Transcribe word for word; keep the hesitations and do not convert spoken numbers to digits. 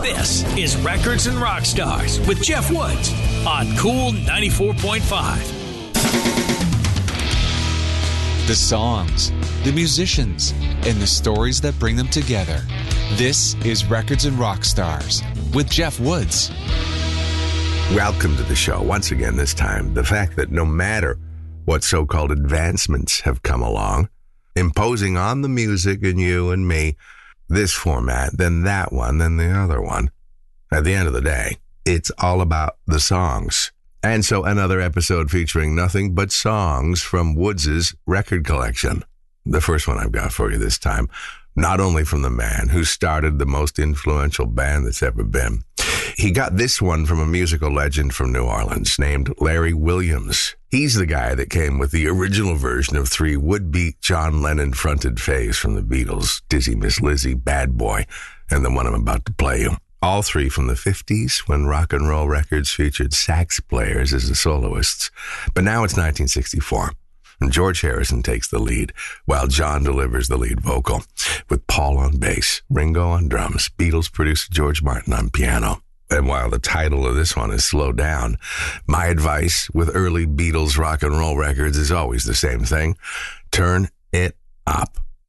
This is Records and Rock Stars with Jeff Woods on Cool ninety-four point five. The songs, the musicians, and the stories that bring them together. This is Records and Rock Stars with Jeff Woods. Welcome to the show. Once again, this time, the fact that no matter what so-called advancements have come along, imposing on the music and you and me, this format, then that one, then the other one. At the end of the day, it's all about the songs. And so another episode featuring nothing but songs from Woods' record collection. The first one I've got for you this time, not only from the man who started the most influential band that's ever been. He got this one from a musical legend from New Orleans named Larry Williams. He's the guy that came with the original version of three would-be John Lennon-fronted faves from the Beatles, Dizzy Miss Lizzy, Bad Boy, and the one I'm about to play you. All three from the fifties, when rock and roll records featured sax players as the soloists. But now it's nineteen sixty-four, and George Harrison takes the lead, while John delivers the lead vocal, with Paul on bass, Ringo on drums, Beatles producer George Martin on piano. And while the title of this one is Slow Down, my advice with early Beatles rock and roll records is always the same thing. Turn it up.